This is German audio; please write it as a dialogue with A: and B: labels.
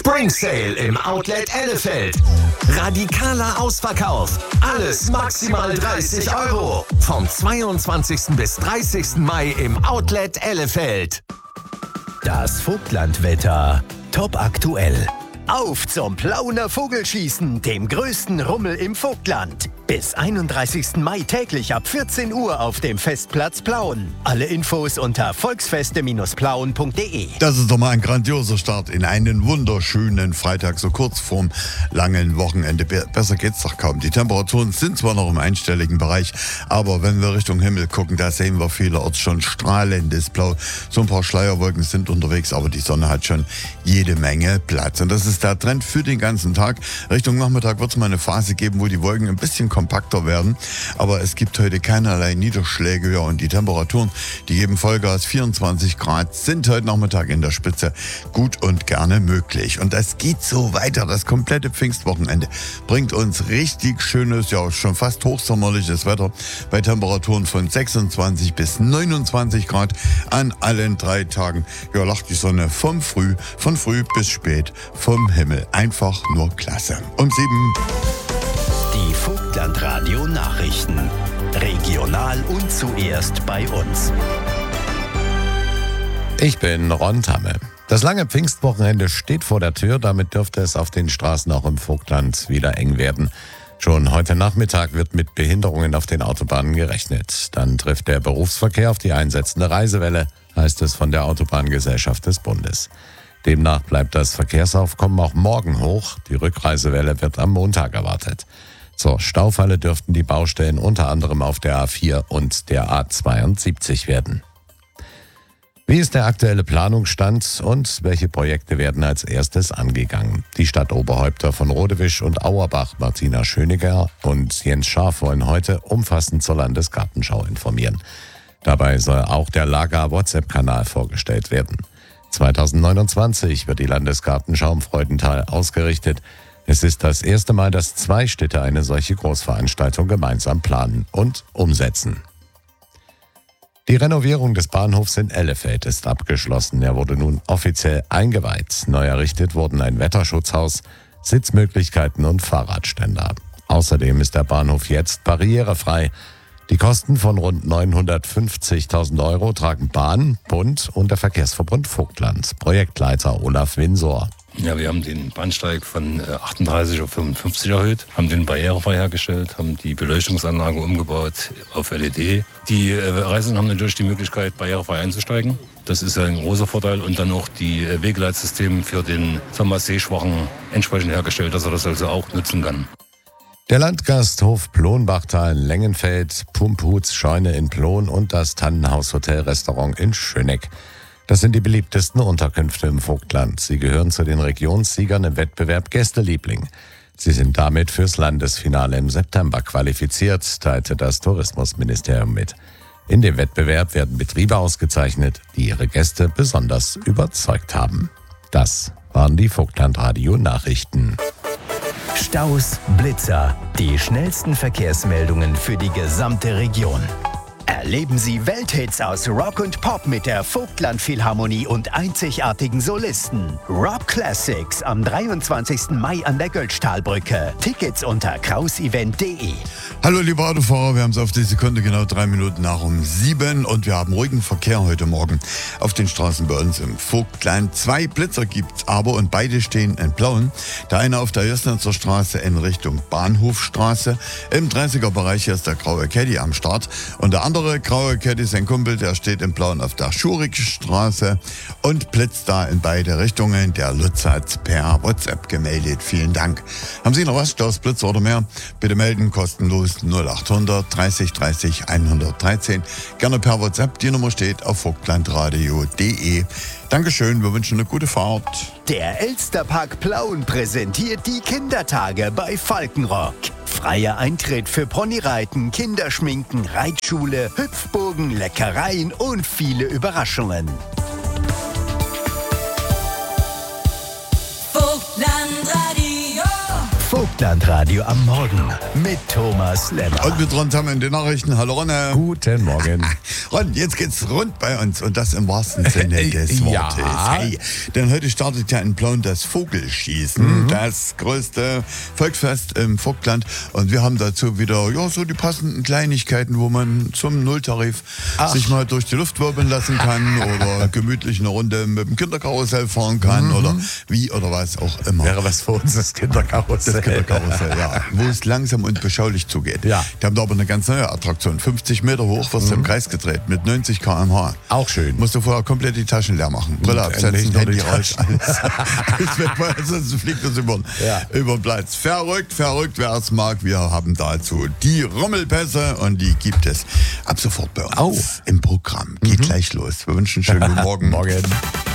A: Spring Sale im Outlet Ellefeld. Radikaler Ausverkauf. Alles maximal 30 €. Vom 22. bis 30. Mai im Outlet Ellefeld.
B: Das Vogtlandwetter. Top aktuell. Auf zum Plauener Vogelschießen, dem größten Rummel im Vogtland. Bis 31. Mai täglich ab 14 Uhr auf dem Festplatz Plauen. Alle Infos unter volksfeste-plauen.de.
C: Das ist doch mal ein grandioser Start in einen wunderschönen Freitag, so kurz vorm langen Wochenende. Besser geht's doch kaum. Die Temperaturen sind zwar noch im einstelligen Bereich, aber wenn wir Richtung Himmel gucken, da sehen wir vielerorts schon strahlendes Blau. So ein paar Schleierwolken sind unterwegs, aber die Sonne hat schon jede Menge Platz. Und das ist der Trend für den ganzen Tag. Richtung Nachmittag wird es mal eine Phase geben, wo die Wolken ein bisschen kompakter werden. Aber es gibt heute keinerlei Niederschläge. Ja, und die Temperaturen, die geben Vollgas. 24 Grad sind heute Nachmittag in der Spitze gut und gerne möglich. Und das geht so weiter. Das komplette Pfingstwochenende bringt uns richtig schönes, ja schon fast hochsommerliches Wetter bei Temperaturen von 26 bis 29 Grad an allen 3 Tagen. Ja, lacht die Sonne von früh bis spät vom Himmel. Einfach nur klasse. Um 7.
B: Die Vogtlandradio Nachrichten. Regional und zuerst bei uns.
D: Ich bin Ron Tamme. Das lange Pfingstwochenende steht vor der Tür. Damit dürfte es auf den Straßen auch im Vogtland wieder eng werden. Schon heute Nachmittag wird mit Behinderungen auf den Autobahnen gerechnet. Dann trifft der Berufsverkehr auf die einsetzende Reisewelle, heißt es von der Autobahngesellschaft des Bundes. Demnach bleibt das Verkehrsaufkommen auch morgen hoch. Die Rückreisewelle wird am Montag erwartet. Zur Staufalle dürften die Baustellen unter anderem auf der A4 und der A72 werden. Wie ist der aktuelle Planungsstand und welche Projekte werden als erstes angegangen? Die Stadtoberhäupter von Rodewisch und Auerbach, Martina Schöniger und Jens Scharf, wollen heute umfassend zur Landesgartenschau informieren. Dabei soll auch der Lager-WhatsApp-Kanal vorgestellt werden. 2029 wird die Landesgartenschau im Freudental ausgerichtet. Es ist das erste Mal, dass 2 Städte eine solche Großveranstaltung gemeinsam planen und umsetzen. Die Renovierung des Bahnhofs in Ellefeld ist abgeschlossen. Er wurde nun offiziell eingeweiht. Neu errichtet wurden ein Wetterschutzhaus, Sitzmöglichkeiten und Fahrradständer. Außerdem ist der Bahnhof jetzt barrierefrei. Die Kosten von rund 950.000 € tragen Bahn, Bund und der Verkehrsverbund Vogtland. Projektleiter Olaf Winsor.
E: Ja, wir haben den Bahnsteig von 38 auf 55 erhöht, haben den barrierefrei hergestellt, haben die Beleuchtungsanlage umgebaut auf LED. Die Reisenden haben natürlich die Möglichkeit, barrierefrei einzusteigen. Das ist ein großer Vorteil. Und dann auch die Wegeleitsysteme für den Sehschwachen entsprechend hergestellt, dass er das also auch nutzen kann.
D: Der Landgasthof Plonbachtal in Lengenfeld, Pumphuts Scheune in Plon und das Tannenhaus Hotel Restaurant in Schöneck. Das sind die beliebtesten Unterkünfte im Vogtland. Sie gehören zu den Regionssiegern im Wettbewerb Gästeliebling. Sie sind damit fürs Landesfinale im September qualifiziert, teilte das Tourismusministerium mit. In dem Wettbewerb werden Betriebe ausgezeichnet, die ihre Gäste besonders überzeugt haben. Das waren die Vogtlandradio-Nachrichten.
B: Staus, Blitzer, die schnellsten Verkehrsmeldungen für die gesamte Region. Erleben Sie Welthits aus Rock und Pop mit der Vogtland Philharmonie und einzigartigen Solisten. Rock Classics am 23. Mai an der Götztalbrücke. Tickets unter krausevent.de.
C: Hallo liebe Autofahrer, wir haben es auf die Sekunde genau 3 Minuten nach um 7 und wir haben ruhigen Verkehr heute Morgen auf den Straßen bei uns im Vogtland. 2 Blitzer gibt's aber und beide stehen in Plauen. Der eine auf der Jössnitzer Straße in Richtung Bahnhofstraße. Im 30er Bereich ist der graue Caddy am Start und der andere graue Caddy, sein Kumpel, der steht in Plauen auf der Schurikstraße und blitzt da in beide Richtungen. Der Lutz hat per WhatsApp gemeldet. Vielen Dank. Haben Sie noch was, Staus, Blitzer oder mehr? Bitte melden, kostenlos 0800 30 30 113. Gerne per WhatsApp. Die Nummer steht auf vogtlandradio.de. Dankeschön, wir wünschen eine gute Fahrt.
B: Der Elsterpark Plauen präsentiert die Kindertage bei Falkenrock. Freier Eintritt für Ponyreiten, Kinderschminken, Reitschule, Hüpfburgen, Leckereien und viele Überraschungen. Vogtlandradio am Morgen mit Thomas Lemmer.
C: Und mit Ron haben wir in den Nachrichten. Hallo Ronne.
D: Guten Morgen.
C: Ron, jetzt geht's rund bei uns und das im wahrsten Sinne des
D: Ja.
C: Wortes. Hey, denn heute startet ja in Plauen das Vogelschießen, das größte Volksfest im Vogtland. Und wir haben dazu wieder so die passenden Kleinigkeiten, wo man zum Nulltarif sich mal durch die Luft wirbeln lassen kann oder gemütlich eine Runde mit dem Kinderkarussell fahren kann oder wie oder was auch immer.
D: Wäre was für uns das Kinderkarussell.
C: Das Kinderkarussell, ja. Wo es langsam und beschaulich zugeht.
D: Ja.
C: Die haben da aber eine ganz neue Attraktion. 50 Meter hoch, wirst du im Kreis gedreht mit 90 km/h.
D: Auch schön.
C: Musst du vorher komplett die Taschen leer machen. Brille absetzen,
D: nicht nur
C: Handy
D: die
C: raus.
D: Taschen.
C: Alles weg, weil sonst fliegt das über den Platz. Verrückt, wer es mag. Wir haben dazu die Rummelpässe und die gibt es ab sofort bei uns im Programm. Geht gleich los. Wir wünschen einen schönen guten Morgen.
D: Morgen.